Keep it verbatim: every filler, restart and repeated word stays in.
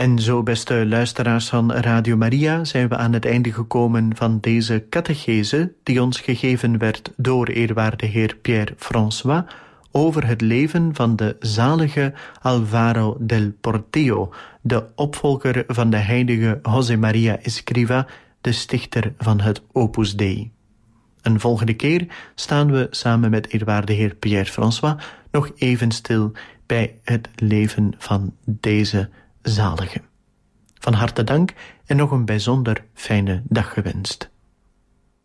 En zo, beste luisteraars van Radio Maria, zijn we aan het einde gekomen van deze catechese die ons gegeven werd door eerwaarde heer Pierre François over het leven van de zalige Alvaro del Portillo, de opvolger van de heilige José María Escrivá, de stichter van het Opus Dei. Een volgende keer staan we samen met eerwaarde heer Pierre François nog even stil bij het leven van deze zalige. Van harte dank en nog een bijzonder fijne dag gewenst.